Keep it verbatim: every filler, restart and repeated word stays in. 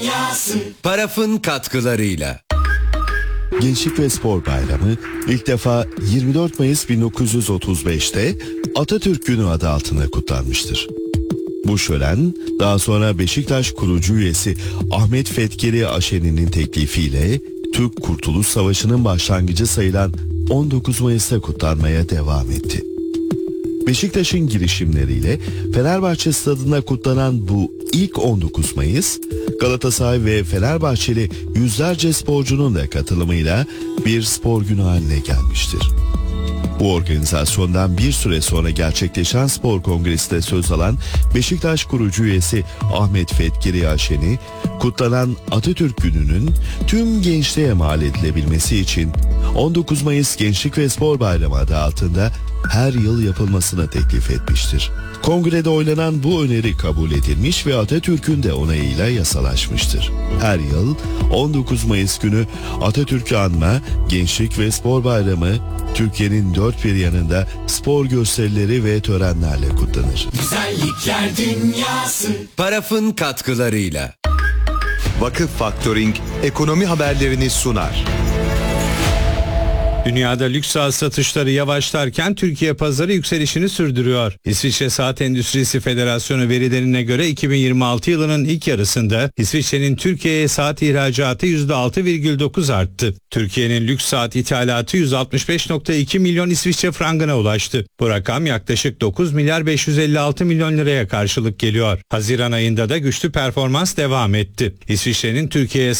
Paraf'ın katkılarıyla. Gençlik ve Spor Bayramı ilk defa yirmi dört Mayıs bin dokuz yüz otuz beşte Atatürk Günü adı altında kutlanmıştır. Bu şölen daha sonra Beşiktaş kurucu üyesi Ahmet Fetkeri Aşeni'nin teklifiyle Türk Kurtuluş Savaşı'nın başlangıcı sayılan on dokuz Mayıs'ta kutlanmaya devam etti. Beşiktaş'ın girişimleriyle Fenerbahçe stadında kutlanan bu ilk on dokuz Mayıs, Galatasaray ve Fenerbahçeli yüzlerce sporcunun da katılımıyla bir spor günü haline gelmiştir. Bu organizasyondan bir süre sonra gerçekleşen spor kongresinde söz alan Beşiktaş kurucu üyesi Ahmet Fetkeri Aşeni, kutlanan Atatürk Günü'nün tüm gençliğe mal edilebilmesi için on dokuz Mayıs Gençlik ve Spor Bayramı adı altında her yıl yapılmasını teklif etmiştir. Kongrede oylanan bu öneri kabul edilmiş ve Atatürk'ün de onayıyla yasalaşmıştır. Her yıl on dokuz Mayıs günü Atatürk'ü anma Gençlik ve Spor Bayramı Türkiye'nin dört bir yanında spor gösterileri ve törenlerle kutlanır. Güzellikler dünyası. Paraf'ın katkılarıyla. Vakıf Faktörink ekonomi haberlerini sunar. Dünyada lüks saat satışları yavaşlarken Türkiye pazarı yükselişini sürdürüyor. İsviçre Saat Endüstrisi Federasyonu verilerine göre iki bin yirmi altı yılının ilk yarısında İsviçre'nin Türkiye'ye saat ihracatı yüzde altı virgül dokuz arttı. Türkiye'nin lüks saat ithalatı yüz altmış beş virgül iki milyon İsviçre frangına ulaştı. Bu rakam yaklaşık dokuz milyar beş yüz elli altı milyon liraya karşılık geliyor. Haziran ayında da güçlü performans devam etti. İsviçre'nin Türkiye'ye